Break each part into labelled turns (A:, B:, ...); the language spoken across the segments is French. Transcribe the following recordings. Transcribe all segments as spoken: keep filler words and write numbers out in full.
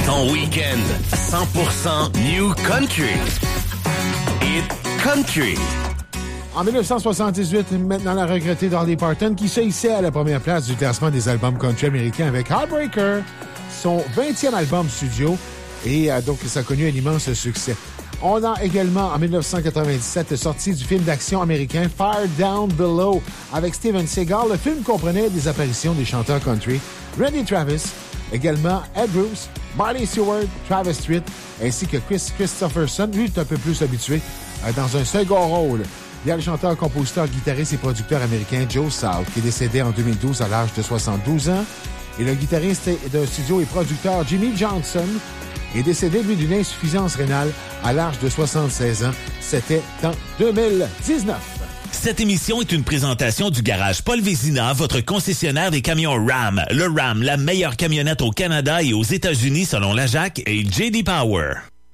A: Ton week-end cent pour cent New Country. Hit Country.
B: En dix-neuf cent soixante-dix-huit, maintenant la regrettée Dolly Parton qui se hissait à la première place du classement des albums country américains avec Heartbreaker, son vingtième album studio, et euh, donc ça a connu un immense succès. On a également, en dix-neuf cent quatre-vingt-dix-sept, sorti du film d'action américain Fire Down Below avec Steven Seagal. Le film comprenait des apparitions des chanteurs country Randy Travis, également Ed Bruce, Marty Stewart, Travis Tritt, ainsi que Chris Christopherson. Lui est un peu plus habitué euh, dans un second rôle. Il y a le chanteur, compositeur, guitariste et producteur américain Joe South, qui est décédé en deux mille douze à l'âge de soixante-douze ans. Et le guitariste de studio et producteur Jimmy Johnson est décédé, lui, d'une insuffisance rénale à l'âge de soixante-seize ans. C'était en deux mille dix-neuf.
C: Cette émission est une présentation du garage Paul Vézina, votre concessionnaire des camions Ram. Le Ram, la meilleure camionnette au Canada et aux États-Unis selon la Jacques et J D Power.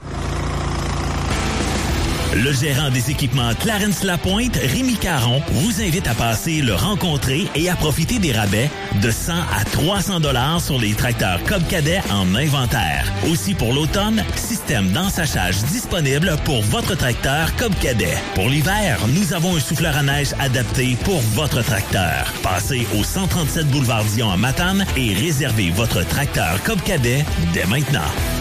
C: Le gérant des équipements Clarence Lapointe, Rémi Caron, vous invite à passer le rencontrer et à profiter des rabais de cent à trois cents dollars sur les tracteurs Cobb Cadet en inventaire. Aussi pour l'automne, système d'ensachage disponible pour votre tracteur Cobb Cadet. Pour l'hiver, nous avons un souffleur à neige adapté pour votre tracteur. Passez au cent trente-sept boulevard Dion à Matane et réservez votre tracteur Cobb Cadet dès maintenant.